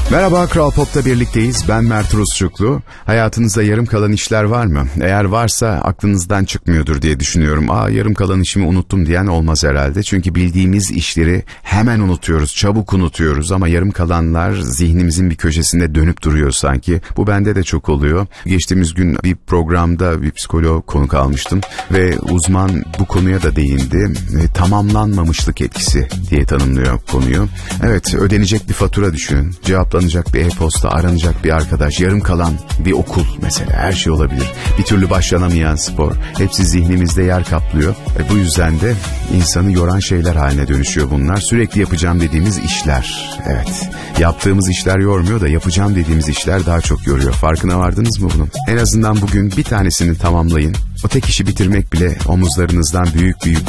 Merhaba, Kral Pop'ta birlikteyiz. Ben Mert Rusçuklu. Hayatınızda yarım kalan işler var mı? Eğer varsa aklınızdan çıkmıyordur diye düşünüyorum. Yarım kalan işimi unuttum diyen olmaz herhalde. Çünkü bildiğimiz işleri hemen unutuyoruz, çabuk unutuyoruz. Ama yarım kalanlar zihnimizin bir köşesinde dönüp duruyor sanki. Bu bende de çok oluyor. Geçtiğimiz gün bir programda bir psikolog konuk almıştım. Ve uzman bu konuya da değindi. Tamamlanmamışlık etkisi diye tanımlıyor konuyu. Evet, ödenecek bir fatura düşünün. Cevaplanacak bir e-posta, aranacak bir arkadaş, yarım kalan bir okul mesela, her şey olabilir. Bir türlü başlanamayan spor, hepsi zihnimizde yer kaplıyor. Bu yüzden de insanı yoran şeyler haline dönüşüyor bunlar. Sürekli yapacağım dediğimiz işler. Evet, yaptığımız işler yormuyor da yapacağım dediğimiz işler daha çok yoruyor. Farkına vardınız mı bunun? En azından bugün bir tanesini tamamlayın. O tek işi bitirmek bile omuzlarınızdan büyük